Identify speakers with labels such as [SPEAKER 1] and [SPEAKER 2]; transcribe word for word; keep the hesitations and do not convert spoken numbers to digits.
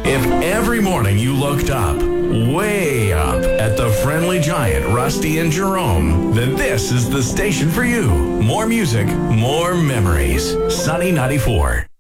[SPEAKER 1] If every morning you looked up, way up, at the friendly giant Rusty and Jerome, then this is the station for you. More music, more memories. Sunny ninety-four.